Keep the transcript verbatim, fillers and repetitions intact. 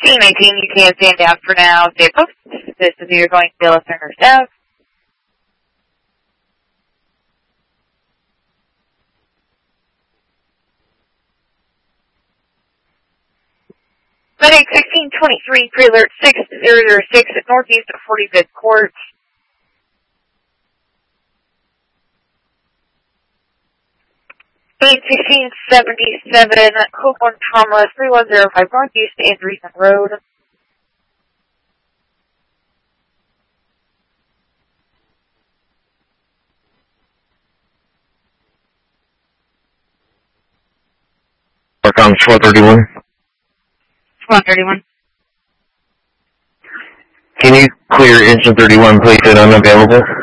sixteen nineteen, you can stand down for now. Stay post. This is you're going to Dallas Center South. Medic sixteen twenty-three, pre-alert six zero zero six at northeast of forty-fifth Court. eight sixteen seventy-seven, Copeland Thomas, three one zero five northeast Andreessen Road. Arcom four thirty-one. one thirty-one. Can you clear engine thirty-one, place it unavailable?